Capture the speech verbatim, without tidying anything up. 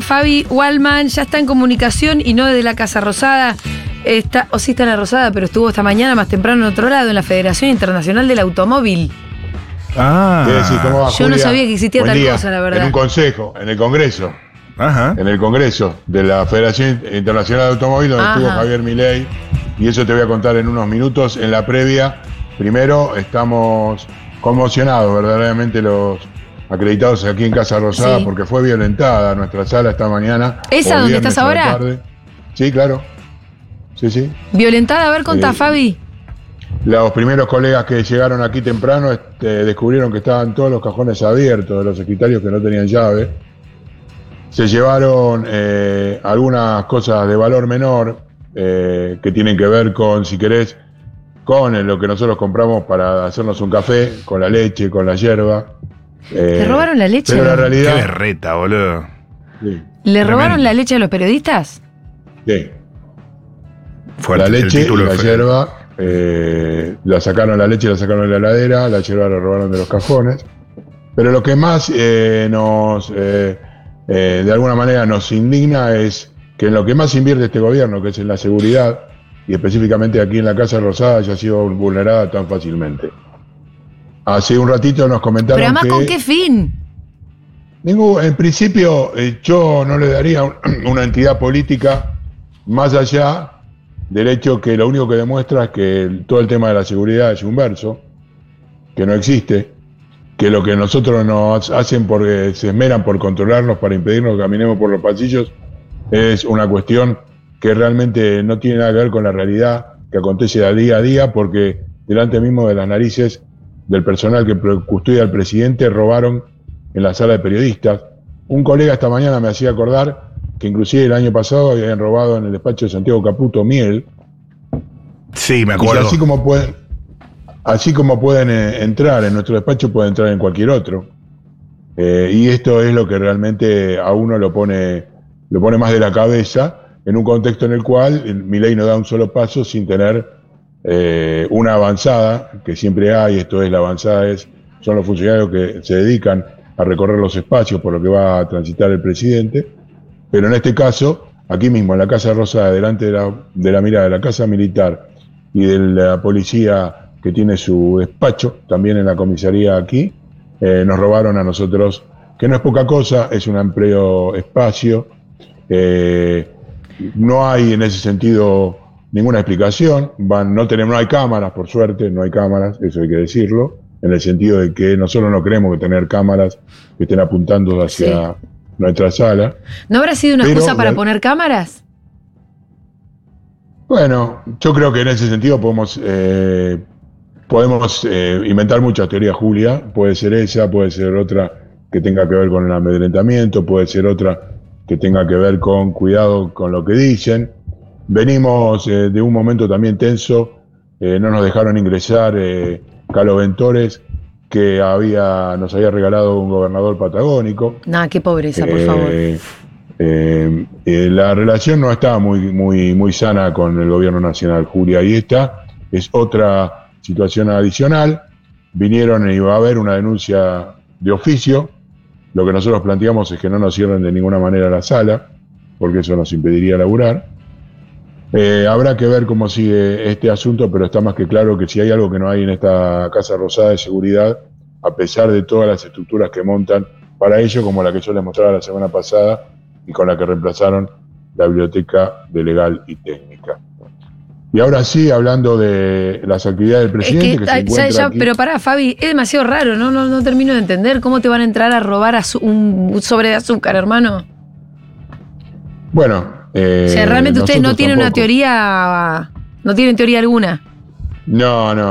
Fabi Wallman ya está en comunicación y no desde la Casa Rosada. Está, o sí está en la Rosada, pero estuvo esta mañana más temprano en otro lado, en la Federación Internacional del Automóvil. Ah. Decir, ¿cómo va, Yo Julia? no sabía que existía Buen tal día. cosa, la verdad. En un consejo, en el Congreso. Ajá. En el Congreso de la Federación Internacional de Automóvil, donde Ajá. estuvo Javier Milei. Y eso te voy a contar en unos minutos. En la previa, primero, estamos conmocionados, verdaderamente, los acreditados aquí en Casa Rosada, Sí. porque fue violentada nuestra sala esta mañana. ¿Esa por donde viernes estás a la ahora? tarde. Sí, claro. Sí, sí. Violentada, a ver, contá, Eh, Fabi. Los primeros colegas que llegaron aquí temprano este, descubrieron que estaban todos los cajones abiertos de los escritorios que no tenían llave. Se llevaron eh, algunas cosas de valor menor eh, que tienen que ver con, si querés, con lo que nosotros compramos para hacernos un café, con la leche, con la yerba. Eh, ¿Le robaron la leche? Pero la Qué realidad... berreta, boludo. Sí, ¿Le robaron Tremendo. la leche a los periodistas? sí. Fuerte. La El leche y título la fue- yerba, eh, la sacaron la leche, la sacaron de la heladera, la yerba la robaron de los cajones. Pero lo que más eh, nos, eh, eh, de alguna manera nos indigna es que en lo que más invierte este gobierno, que es en la seguridad, y específicamente aquí en la Casa Rosada, haya sido vulnerada tan fácilmente. Hace un ratito nos comentaron Pero además, que... ¿con qué fin? Ningún- en principio, eh, yo no le daría un- una entidad política más allá del hecho que lo único que demuestra es que el- todo el tema de la seguridad es un verso, que no existe, que lo que nosotros nos hacen porque se esmeran por controlarnos para impedirnos que caminemos por los pasillos es una cuestión que realmente no tiene nada que ver con la realidad que acontece a día a día, porque delante mismo de las narices del personal que pro- custodia al presidente robaron en la sala de periodistas. Un colega esta mañana me hacía acordar que inclusive el año pasado habían robado en el despacho de Santiago Caputo miel. Sí, me Y acuerdo. así como pueden, así como pueden eh, entrar en nuestro despacho, pueden entrar en cualquier otro. Eh, y esto es lo que realmente a uno lo pone, lo pone más de la cabeza, en un contexto en el cual el Milei no da un solo paso sin tener eh, una avanzada, que siempre hay. Esto es, la avanzada es, son los funcionarios que se dedican a recorrer los espacios por lo que va a transitar el presidente. Pero en este caso, aquí mismo en la Casa Rosada, delante de la, de la mirada de la Casa Militar y de la policía que tiene su despacho, también en la comisaría aquí, eh, nos robaron a nosotros, que no es poca cosa, es un amplio espacio. Eh, no hay en ese sentido ninguna explicación. Van, no tenemos, no hay cámaras, por suerte, no hay cámaras, eso hay que decirlo, en el sentido de que nosotros no queremos que tener cámaras que estén apuntando hacia Sí. nuestra sala. ¿No habrá sido una Pero excusa para la- poner cámaras? Bueno, yo creo que en ese sentido podemos eh, podemos eh, inventar muchas teorías, Julia. Puede ser esa, puede ser otra que tenga que ver con el amedrentamiento, puede ser otra que tenga que ver con cuidado con lo que dicen. Venimos eh, de un momento también tenso, eh, no nos dejaron ingresar eh, Calo Ventores, que había, nos había regalado un gobernador patagónico. Nah, qué pobreza, por Eh, favor. eh, eh, la relación no estaba muy, muy, muy sana con el gobierno nacional, Julia, y esta es otra situación adicional. Vinieron y va a haber una denuncia de oficio. Lo que nosotros planteamos es que no nos cierren de ninguna manera la sala, porque eso nos impediría laburar. Eh, habrá que ver cómo sigue este asunto, pero está más que claro que si hay algo que no hay en esta Casa Rosada de seguridad, a pesar de todas las estructuras que montan para ello, como la que yo les mostraba la semana pasada y con la que reemplazaron la Biblioteca de Legal y Técnica. Y ahora sí, hablando de las actividades del Es presidente, que, que, se ah, encuentra ya, ya, aquí. pero pará, Fabi, es demasiado raro, ¿no? No, no termino de entender cómo te van a entrar a robar azu- un sobre de azúcar, hermano. Bueno, eh, O sea, realmente ustedes no nosotros tienen una tampoco. teoría, no tienen teoría alguna. No, no.